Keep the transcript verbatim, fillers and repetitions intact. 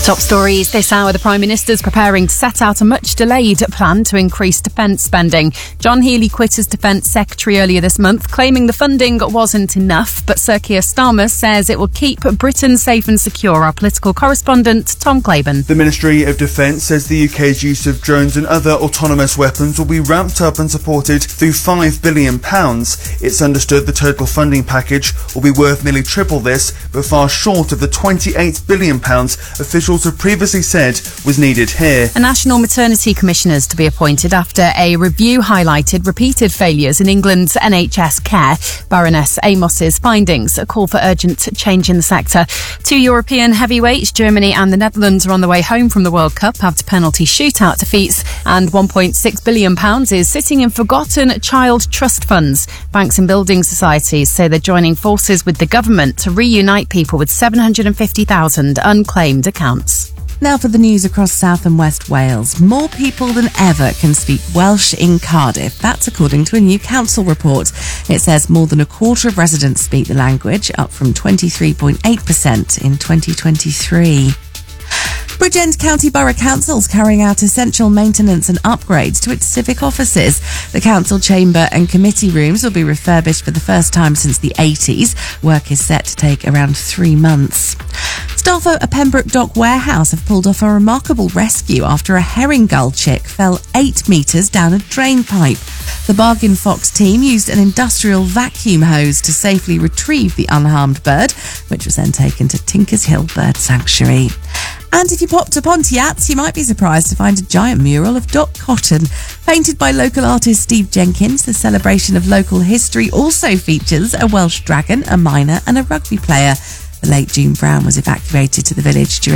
Top stories this hour. The Prime Minister's preparing to set out a much-delayed plan to increase defence spending. John Healey quit as Defence Secretary earlier this month, claiming the funding wasn't enough. But Sir Keir Starmer says it will keep Britain safe and secure. Our political correspondent, Tom Claiborne. The Ministry of Defence says the U K's use of drones and other autonomous weapons will be ramped up and supported through five billion pounds. It's understood the total funding package will be worth nearly triple this, but far short of the twenty-eight billion pounds officials have previously said was needed here. A National Maternity Commissioner is to be appointed after a review highlighted repeated failures in England's N H S care. Baroness Amos's findings a call for urgent change in the sector. Two European heavyweights, Germany and the Netherlands, are on the way home from the World Cup after penalty shootout defeats, and one point six billion pounds is sitting in forgotten child trust funds. Banks and building societies say they're joining forces with the government to reunite people with seven hundred fifty thousand unclaimed accounts. Now for the news across South and West Wales. More people than ever can speak Welsh in Cardiff. That's according to a new council report. It says more than a quarter of residents speak the language, up from twenty-three point eight percent in twenty twenty-three. Bridgend County Borough Council is carrying out essential maintenance and upgrades to its civic offices. The council chamber and committee rooms will be refurbished for the first time since the eighties. Work is set to take around three months. Staff at a Pembroke Dock warehouse have pulled off a remarkable rescue after a herring gull chick fell eight metres down a drain pipe. The Bargain Fox team used an industrial vacuum hose to safely retrieve the unharmed bird, which was then taken to Tinkers Hill Bird Sanctuary. And if you pop to Pontiats, you might be surprised to find a giant mural of Doc Cotton. Painted by local artist Steve Jenkins, the celebration of local history also features a Welsh dragon, a miner and a rugby player. The late June Brown was evacuated to the village during